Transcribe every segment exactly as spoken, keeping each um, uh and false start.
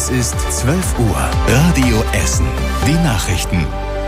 Es ist zwölf Uhr. Radio Essen. Die Nachrichten.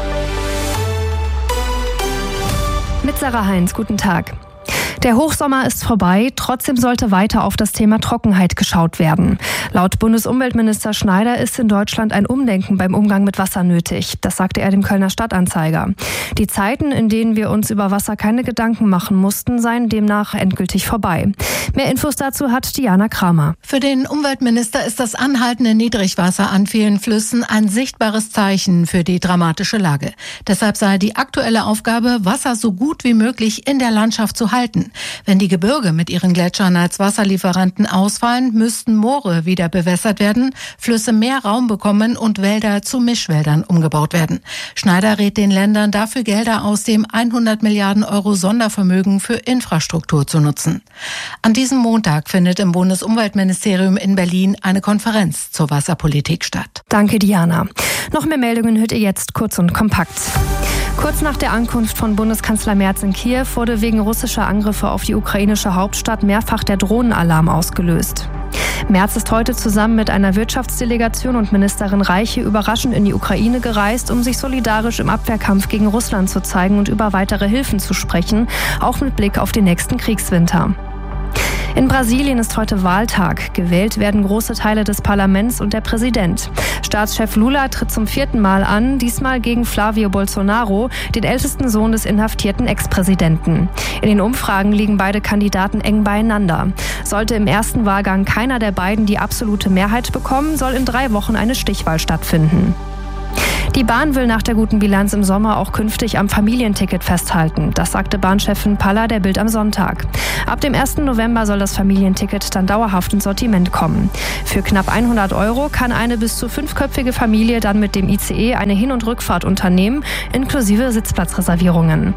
Mit Sarah Heinz, guten Tag. Der Hochsommer ist vorbei, trotzdem sollte weiter auf das Thema Trockenheit geschaut werden. Laut Bundesumweltminister Schneider ist in Deutschland ein Umdenken beim Umgang mit Wasser nötig. Das sagte er dem Kölner Stadtanzeiger. Die Zeiten, in denen wir uns über Wasser keine Gedanken machen mussten, seien demnach endgültig vorbei. Mehr Infos dazu hat Diana Kramer. Für den Umweltminister ist das anhaltende Niedrigwasser an vielen Flüssen ein sichtbares Zeichen für die dramatische Lage. Deshalb sei die aktuelle Aufgabe, Wasser so gut wie möglich in der Landschaft zu halten. Wenn die Gebirge mit ihren Gletschern als Wasserlieferanten ausfallen, müssten Moore wieder bewässert werden, Flüsse mehr Raum bekommen und Wälder zu Mischwäldern umgebaut werden. Schneider rät den Ländern dafür, Gelder aus dem hundert Milliarden Euro Sondervermögen für Infrastruktur zu nutzen. An diesem Montag findet im Bundesumweltministerium in Berlin eine Konferenz zur Wasserpolitik statt. Danke, Diana. Noch mehr Meldungen hört ihr jetzt kurz und kompakt. Kurz nach der Ankunft von Bundeskanzler Merz in Kiew wurde wegen russischer Angriffe auf die ukrainische Hauptstadt mehrfach der Drohnenalarm ausgelöst. Merz ist heute zusammen mit einer Wirtschaftsdelegation und Ministerin Reiche überraschend in die Ukraine gereist, um sich solidarisch im Abwehrkampf gegen Russland zu zeigen und über weitere Hilfen zu sprechen, auch mit Blick auf den nächsten Kriegswinter. In Brasilien ist heute Wahltag. Gewählt werden große Teile des Parlaments und der Präsident. Staatschef Lula tritt zum vierten Mal an, diesmal gegen Flavio Bolsonaro, den ältesten Sohn des inhaftierten Ex-Präsidenten. In den Umfragen liegen beide Kandidaten eng beieinander. Sollte im ersten Wahlgang keiner der beiden die absolute Mehrheit bekommen, soll in drei Wochen eine Stichwahl stattfinden. Die Bahn will nach der guten Bilanz im Sommer auch künftig am Familienticket festhalten. Das sagte Bahnchefin Paller der Bild am Sonntag. Ab dem ersten November soll das Familienticket dann dauerhaft ins Sortiment kommen. Für knapp hundert Euro kann eine bis zu fünfköpfige Familie dann mit dem I C E eine Hin- und Rückfahrt unternehmen, inklusive Sitzplatzreservierungen.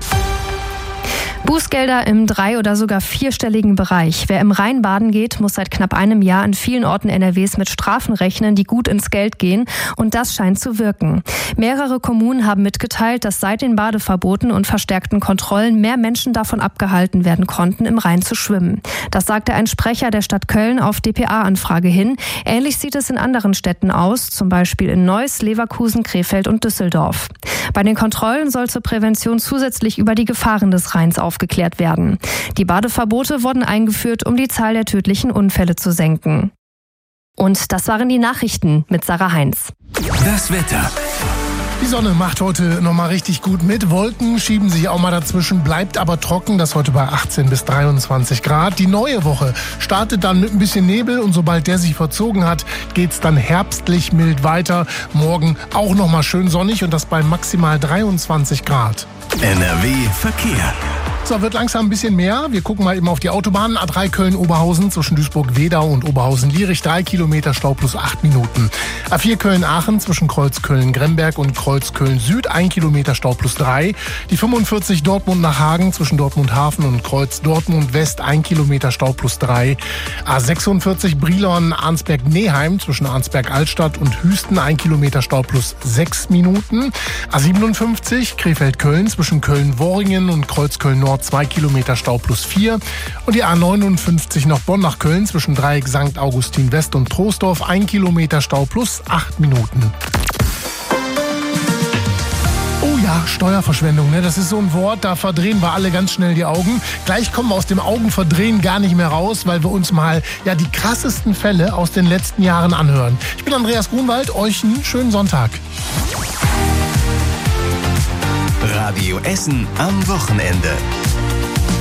Bußgelder im drei- oder sogar vierstelligen Bereich. Wer im Rhein baden geht, muss seit knapp einem Jahr in vielen Orten N R Ws mit Strafen rechnen, die gut ins Geld gehen. Und das scheint zu wirken. Mehrere Kommunen haben mitgeteilt, dass seit den Badeverboten und verstärkten Kontrollen mehr Menschen davon abgehalten werden konnten, im Rhein zu schwimmen. Das sagte ein Sprecher der Stadt Köln auf D P A-Anfrage hin. Ähnlich sieht es in anderen Städten aus, zum Beispiel in Neuss, Leverkusen, Krefeld und Düsseldorf. Bei den Kontrollen soll zur Prävention zusätzlich über die Gefahren des Rheins aufgeklärt werden. Die Badeverbote wurden eingeführt, um die Zahl der tödlichen Unfälle zu senken. Und das waren die Nachrichten mit Sarah Heinz. Das Wetter. Die Sonne macht heute nochmal richtig gut mit. Wolken schieben sich auch mal dazwischen, bleibt aber trocken. Das heute bei achtzehn bis dreiundzwanzig Grad. Die neue Woche startet dann mit ein bisschen Nebel und sobald der sich verzogen hat, geht's dann herbstlich mild weiter. Morgen auch nochmal schön sonnig und das bei maximal dreiundzwanzig Grad. N R W Verkehr. So, wird langsam ein bisschen mehr. Wir gucken mal eben auf die Autobahn. A drei Köln-Oberhausen zwischen Duisburg-Wedau und Oberhausen-Lierich. Drei Kilometer Stau plus acht Minuten. A vier Köln-Aachen zwischen Kreuz-Köln-Gremberg und Kreuz-Köln-Süd. Ein Kilometer Stau plus drei. Die fünfundvierzig Dortmund nach Hagen zwischen Dortmund-Hafen und Kreuz-Dortmund-West. Ein Kilometer Stau plus drei. A sechsundvierzig Brilon-Arnsberg-Neheim zwischen Arnsberg-Altstadt und Hüsten. Ein Kilometer Stau plus sechs Minuten. A siebenundfünfzig Krefeld-Köln zwischen Köln-Worringen und Kreuz-Köln-Nord. Zwei Kilometer Stau plus vier. Und die A neunundfünfzig nach Bonn nach Köln zwischen Dreieck Sankt Augustin West und Troisdorf. Ein Kilometer Stau plus acht Minuten. Oh ja, Steuerverschwendung, ne? Das ist so ein Wort, da verdrehen wir alle ganz schnell die Augen. Gleich kommen wir aus dem Augenverdrehen gar nicht mehr raus, weil wir uns mal ja die krassesten Fälle aus den letzten Jahren anhören. Ich bin Andreas Grunwald, euch einen schönen Sonntag. Radio Essen am Wochenende.